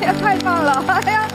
也太棒了！哎呀，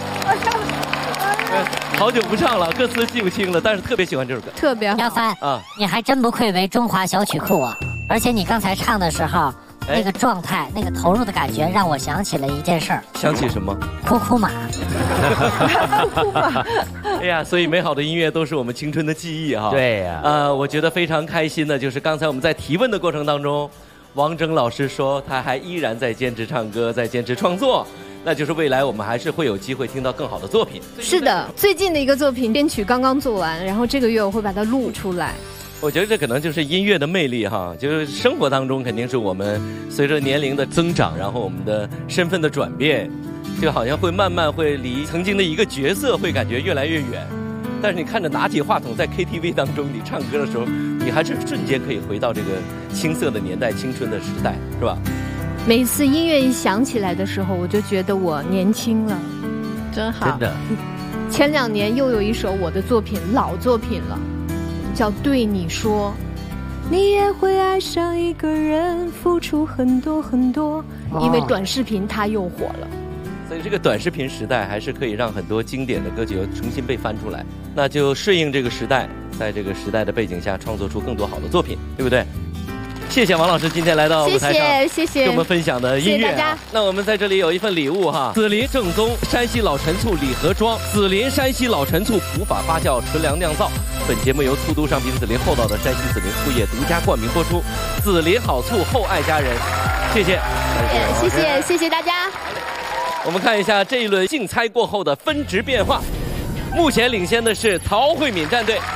好久不唱了，歌词记不清了，但是特别喜欢这首歌。 特别好。 廖帆啊，你还真不愧为中华小曲库啊！而且你刚才唱的时候，那个状态、那个投入的感觉，让我想起了一件事儿。 想起什么？ 哭哭马。 哭马。 哎呀，所以美好的音乐都是我们青春的记忆哈。 对呀。 我觉得非常开心的就是刚才我们在提问的过程当中，王铮老师说他还依然在坚持唱歌，在坚持创作。那就是未来我们还是会有机会听到更好的作品。 是的，最近的一个作品编曲刚刚做完，然后这个月我会把它录出来。 我觉得这可能就是音乐的魅力哈，就是生活当中肯定是我们随着年龄的增长，然后我们的身份的转变，就好像会慢慢会离曾经的一个角色会感觉越来越远。但是你看着拿起话筒在 KTV 当中你唱歌的时候，你还是瞬间可以回到这个青涩的年代、青春的时代，是吧？ 每次音乐一响起来的时候，我就觉得我年轻了，真好。 真的。 前2年又有一首我的作品，老作品了，叫《对你说》。你也会爱上一个人，付出很多很多，因为短视频它又火了。 所以这个短视频时代还是可以让很多经典的歌曲又重新被翻出来，那就顺应这个时代，在这个时代的背景下创作出更多好的作品，对不对？谢谢王老师今天来到舞台上， 谢谢给我们分享的音乐。 谢谢大家。 那我们在这里有一份礼物哈，紫林正宗山西老陈醋礼盒装，紫林山西老陈醋无法发酵纯粮酿造。本节目由粗都商品紫林厚道的山西紫林副业独家冠名播出。紫林好醋厚爱家人，谢谢， 谢谢大家。 我们看一下这一轮竞猜过后的分值变化。目前领先的是陶慧敏战队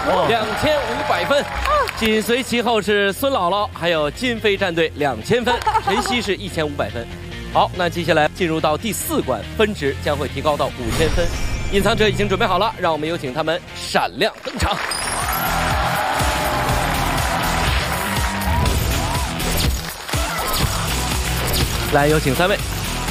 ，2500分，紧随其后是孙姥姥，还有金飞战队2000分，晨曦是1500分。好，那接下来进入到第4关，分值将会提高到5000分。隐藏者已经准备好了，让我们有请他们闪亮登场。来，有请3位。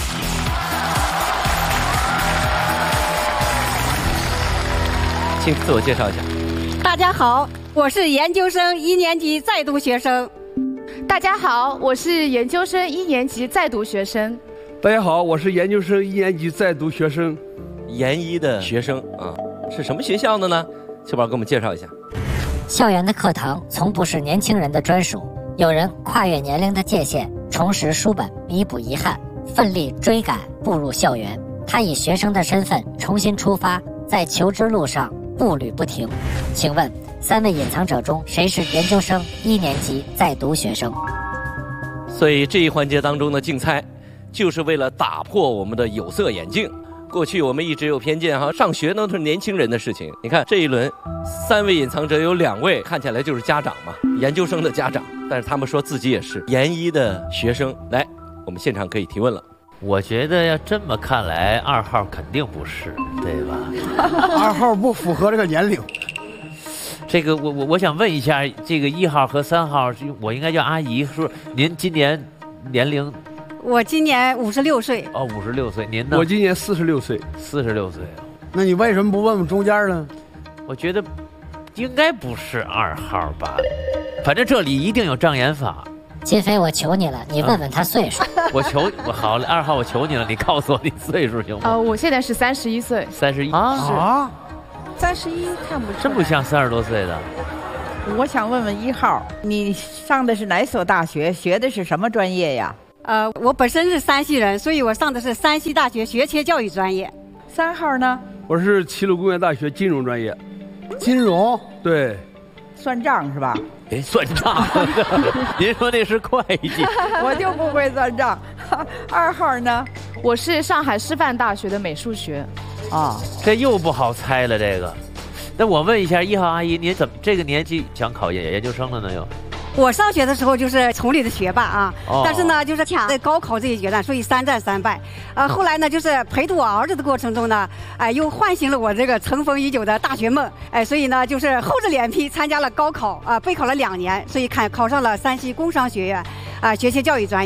请自我介绍一下。 大家好，我是研究生1年级在读学生。 大家好，我是研究生1年级在读学生。 大家好，我是研究生1年级在读学生。 研一的学生啊，是什么学校的呢？秋宝给我们介绍一下。 校园的课堂从不是年轻人的专属，有人跨越年龄的界限，重拾书本，弥补遗憾，奋力追赶，步入校园。他以学生的身份重新出发，在求知路上步履不停。请问3位隐藏者中谁是研究生1年级在读学生？ 所以这一环节当中的竞猜，就是为了打破我们的有色眼镜。过去我们一直有偏见哈，上学都是年轻人的事情。你看这一轮，3位隐藏者有2位看起来就是家长嘛，研究生的家长，但是他们说自己也是研一的学生。来，我们现场可以提问了。 我觉得要这么看来，2号肯定不是，对吧 ？2号不符合这个年龄。 这个我想问一下，这个1号和3号，我应该叫阿姨，是不是？您今年年龄？ 我今年56岁。 哦，56岁。您呢？ 我今年46岁。 46岁。 那你为什么不问问中间呢？ 我觉得应该不是2号吧，反正这里一定有障眼法。 金飞，我求你了，你问问他岁数。 我好了，2号，我求你了，你告诉我你岁数行吗？ 我现在是31岁。 31 啊 ？31看不出来， 真不像30多岁的。 我想问问1号，你上的是哪所大学？学的是什么专业呀？ 我本身是山西人，所以我上的是山西大学学前教育专业。 3号呢？ 我是齐鲁工业大学金融专业。 金融？ 对。 算账是吧？ 哎，算账？您说那是会计？ 我就不会算账。2号呢？ 我是上海师范大学的美术学。 啊，这又不好猜了这个。那我问一下1号阿姨，您怎么这个年纪想考研究生了呢？又？ 我上学的时候就是村里的学霸啊，但是呢，就是抢在高考这一阶段，所以3战3败。后来呢，就是陪读我儿子的过程中呢，又唤醒了我这个尘封已久的大学梦。所以呢，就是厚着脸皮参加了高考啊，备考了2年，所以考上了山西工商学院学前教育专业。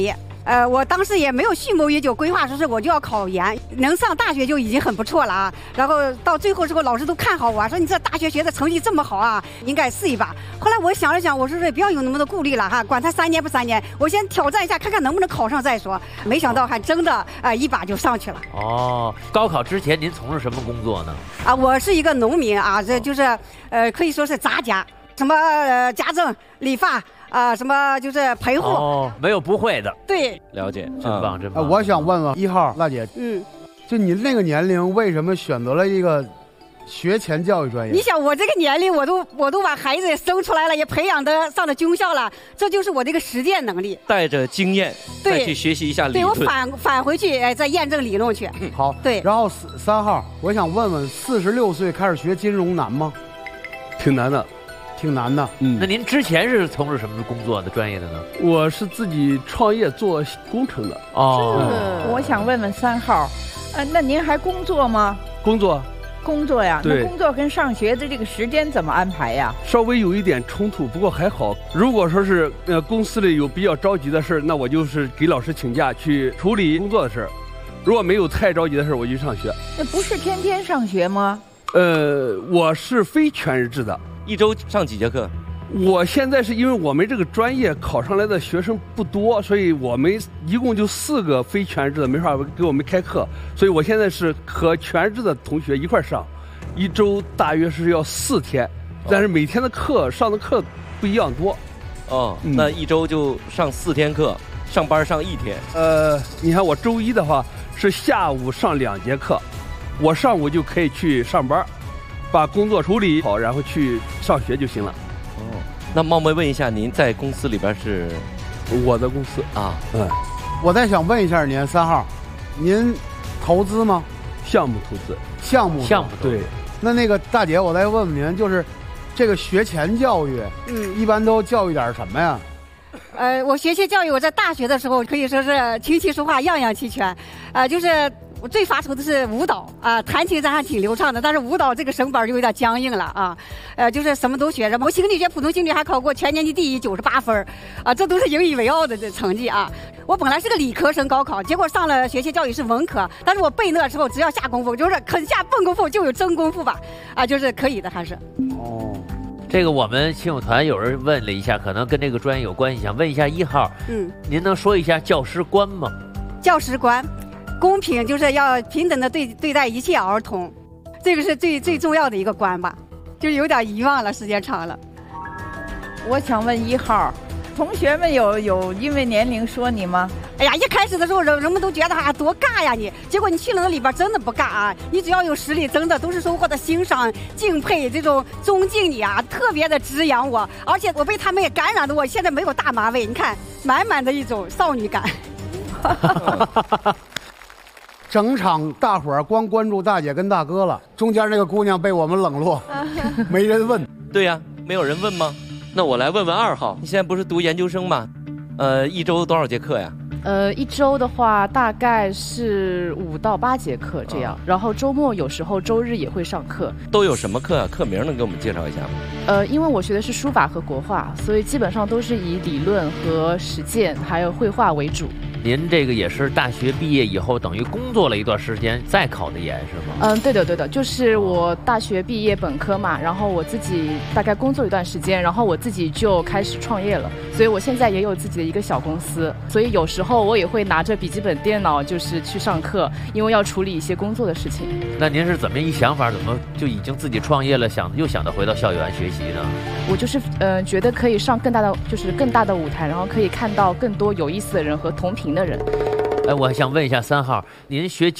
我当时也没有蓄谋已久，规划说是我就要考研，能上大学就已经很不错了啊。然后到最后时候，老师都看好我，说你这大学学的成绩这么好啊，应该试一把。后来我想了想，我说不要有那么多顾虑了哈，管他3年不3年，我先挑战一下，看看能不能考上再说。没想到还真的一把就上去了。 哦，高考之前您从事什么工作呢？ 我是一个农民啊，这就是可以说是杂家，什么家政、理发。什么就是陪护哦，没有不会的。 对， 了解， 真棒，真棒。 我想问问1号辣姐，就您那个年龄，为什么选择了一个学前教育专业？ 你想我这个年龄，我都把孩子也生出来了，也培养的上了军校了，这就是我这个实践能力， 带着经验再去学习一下理论。 对，我返回去再验证理论去。 好， 对。 然后3号，我想问问，46岁开始学金融难吗？ 挺难的。 挺难的， 那您之前是从事什么工作的专业的呢？ 我是自己创业做工程的。 哦，我想问问3号，那您还工作吗？ 工作呀， 对， 那工作跟上学的这个时间怎么安排呀？ 稍微有一点冲突，不过还好。如果说是公司里有比较着急的事，那我就是给老师请假去处理工作的事；如果没有太着急的事，我就上学。 那不是天天上学吗？ 我是非全日制的。 1周上几节课？ 我现在是因为我们这个专业考上来的学生不多，所以我们一共就4个非全日制的，没法给我们开课，所以我现在是和全日制的同学一块上，1周大约是要4天，但是每天的课上的课不一样多。 那1周就上4天课，上班上1天。 你看我周一的话是下午上2节课，我上午就可以去上班。把工作处理好，然后去上学就行了。 那冒昧问一下，您在公司里边是？ 我的公司啊。 我再想问一下您3号，您投资吗？ 项目投资。 项目对。 那个大姐，我再问问您，就是这个学前教育，一般都教育点什么呀？ 我学前教育，我在大学的时候可以说是琴棋书画样样齐全，就是我最发愁的是舞蹈啊，弹琴咱还挺流畅的，但是舞蹈这个绳板就有点僵硬了啊，就是什么都学着。我心理学、普通心理还考过全年级第1，98分啊，这都是引以为傲的这成绩啊。我本来是个理科生，高考结果上了学前教育是文科，但是我背那时候只要下功夫，就是肯下笨功夫就有真功夫吧，就是可以的还是。 这个我们亲友团有人问了一下，可能跟这个专业有关系，想问一下1号，您能说一下教师观吗？ 教师观。公平就是要平等的对待一切儿童，这个是最重要的一个观吧，就有点遗忘了，时间长了。 我想问1号，同学们有因为年龄说你吗？ 哎呀，一开始的时候人们都觉得多尬呀你，结果你去了那里边真的不尬啊，你只要有实力，真的都是收获的欣赏、敬佩、这种尊敬你啊，特别的滋养我，而且我被他们也感染的，我现在没有大马尾，你看满满的一种少女感。 整场大伙儿光关注大姐跟大哥了，中间那个姑娘被我们冷落，没人问。 对呀，没有人问吗？那我来问问2号，你现在不是读研究生吗？1周多少节课呀 ？1周的话大概是5到8节课这样，然后周末有时候周日也会上课。 都有什么课啊？课名能给我们介绍一下吗？ 因为我学的是书法和国画，所以基本上都是以理论和实践还有绘画为主。 您这个也是大学毕业以后，等于工作了一段时间再考的研是吗？ 对的，就是我大学毕业本科嘛，然后我自己大概工作一段时间，然后我自己就开始创业了，所以我现在也有自己的一个小公司，所以有时候我也会拿着笔记本电脑就是去上课，因为要处理一些工作的事情。 那您是怎么一想法，怎么就已经自己创业了，又想到回到校园学习呢？ 我就是觉得可以上更大的舞台，然后可以看到更多有意思的人和同频的人。 我想问一下3号，您学